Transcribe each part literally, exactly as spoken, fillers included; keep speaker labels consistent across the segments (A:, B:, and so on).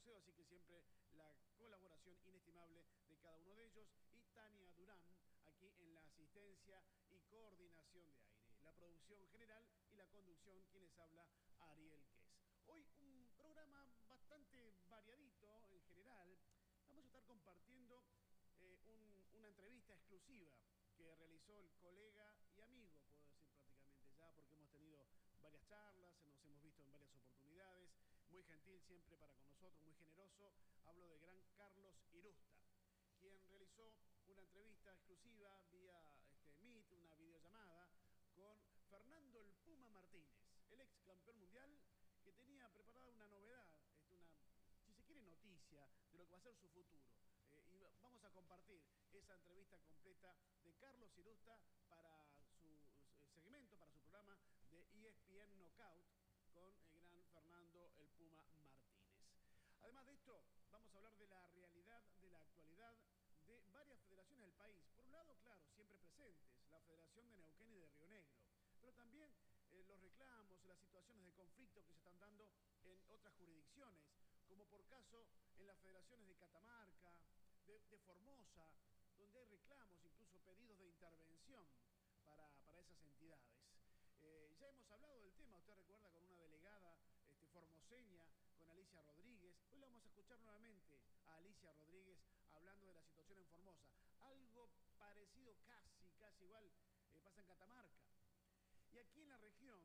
A: boxeo, así que siempre la colaboración inestimable de cada uno de ellos. Y Tania Durán, aquí en la asistencia y coordinación de aire. La producción general y la conducción, quien les habla, Ariel Quez. Hoy un programa bastante variadito en general. Vamos a estar compartiendo eh, un, una entrevista exclusiva que realizó el colega y amigo, puedo decir prácticamente ya, porque hemos tenido varias charlas, nos hemos visto en varias oportunidades, muy gentil siempre para con nosotros, muy generoso. Hablo del gran Carlos Irusta, quien realizó una entrevista exclusiva vía este, Meet, una videollamada, con Fernando el Puma Martínez, el ex campeón mundial, que tenía preparada una novedad, este, una, si se quiere, noticia de lo que va a ser su futuro. Eh, y vamos a compartir esa entrevista completa de Carlos Irusta para su segmento, para su programa de E S P N Knockout con el gran Fernando el Puma Martínez. Además de esto, vamos a hablar de la realidad, de la actualidad de varias federaciones del país. Por un lado, claro, siempre presentes, la Federación de Neuquén y de Río Negro, pero también eh, los reclamos, las situaciones de conflicto que se están dando en otras jurisdicciones, como por caso en las federaciones de Catamarca, de, de Formosa, donde hay reclamos, incluso pedidos de intervención para, para esas entidades. Eh, ya hemos hablado del tema, usted recuerda, con una delegada este, formoseña, con Alicia Rodríguez. Hoy la vamos a escuchar nuevamente a Alicia Rodríguez hablando de la situación en Formosa. Algo parecido, casi, casi igual, eh, pasa en Catamarca. Y aquí en la región,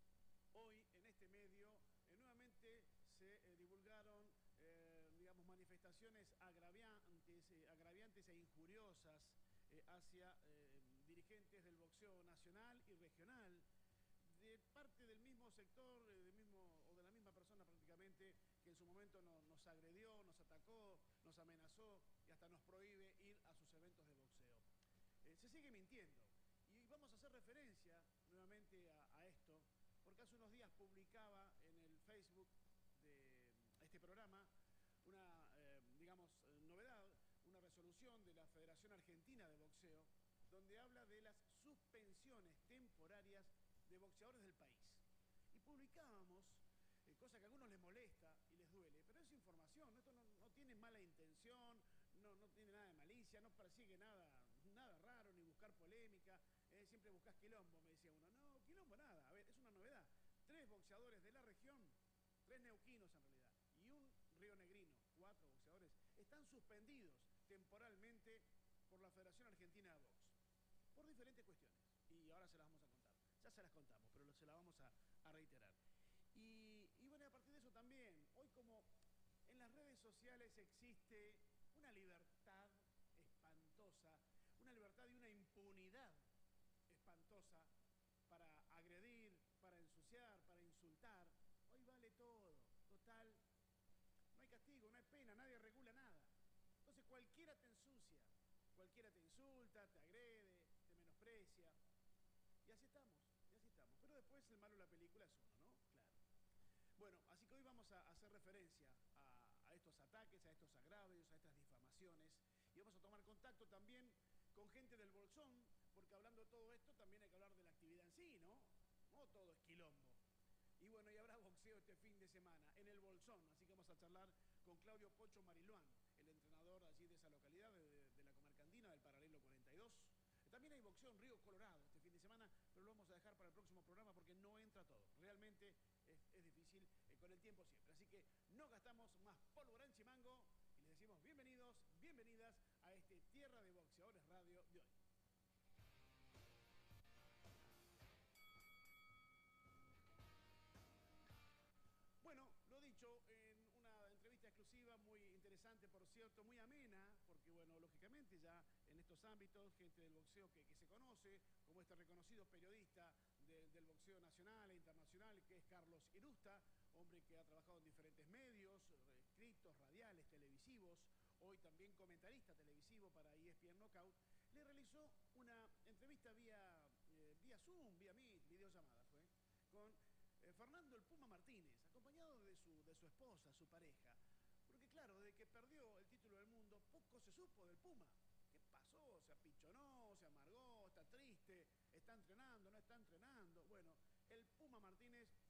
A: hoy en este medio, eh, nuevamente se eh, divulgaron, eh, digamos, manifestaciones agraviantes, eh, agraviantes e injuriosas eh, hacia eh, dirigentes del boxeo nacional y regional, de parte del mismo sector, eh, del mismo, o de la misma persona prácticamente, que en su momento no, nos agredió, nos atacó, nos amenazó y hasta nos prohíbe ir a sus eventos de boxeo. Eh, se sigue mintiendo. Y vamos a hacer referencia nuevamente a, a esto, porque hace unos días publicaba en el Facebook de este programa una, eh, digamos, novedad, una resolución de la Federación Argentina de Boxeo, donde habla de las suspensiones temporarias de boxeadores del país. Y publicábamos, eh, cosa que a algunos les molesta y les duele, pero es información, esto no, no tiene mala intención, no, no tiene nada de malicia, no persigue nada, nada raro, ni buscar polémica, eh, siempre buscas quilombo, me decía uno. No, quilombo nada, a ver, es una novedad. Tres boxeadores de la región, tres neuquinos en realidad, y un rionegrino, cuatro boxeadores, están suspendidos temporalmente por la Federación Argentina de Box, por diferentes cuestiones, y ahora se las vamos a contar. Ya se las contamos, pero se las vamos a, a reiterar. Y, y bueno, a partir de eso también, hoy como en las redes sociales existe una libertad espantosa, una libertad y una impunidad espantosa para agredir, para ensuciar, para insultar. Hoy vale todo, total, no hay castigo, no hay pena, nadie regula nada. Entonces cualquiera te ensucia, cualquiera te insulta, te agrede, te menosprecia. Y así estamos, y así estamos. Pero después el malo de la película es uno, ¿no? Claro. Bueno, así que hoy vamos a hacer referencia a, a estos ataques, a estos agravios, a estas difamaciones. Y vamos a tomar contacto también con gente del Bolsón, porque hablando de todo esto también hay que hablar de la actividad en sí, ¿no? No todo es quilombo. Y bueno, y habrá boxeo este fin de semana en el Bolsón, así que vamos a charlar con Claudio Pocho Mariluán, el entrenador allí de esa localidad, de, de la comarca andina, del paralelo cuarenta y dos. También hay boxeo en Río Colorado este fin de semana, pero lo vamos a dejar para el próximo programa porque no entra todo. Realmente es, es difícil eh, con el tiempo siempre. Así que no gastamos más pólvora en chimango y les decimos bienvenidos, bienvenidas a este Tierra de Boxeadores Radio de hoy. Bueno, lo dicho, en una entrevista exclusiva muy interesante, por cierto, muy amena, porque, bueno, lógicamente ya en estos ámbitos, gente del boxeo que, que se conoce, como este reconocido periodista de, del boxeo nacional e internacional, que es Carlos Irusta, hombre que ha trabajado en diferentes medios, escritos, radiales, televisivos, hoy también comentarista televisivo para E S P N Knockout, le realizó una entrevista vía, eh, vía Zoom, vía Meet, videollamada fue, con Eh, Fernando el Puma Martínez, acompañado de su, de su esposa, su pareja. Porque claro, desde que perdió el título del mundo, poco se supo del Puma. ¿Qué pasó? ¿Se apichonó? ¿Se amargó? ¿Está triste? ¿Está entrenando? ¿No está entrenando? Bueno, el Puma Martínez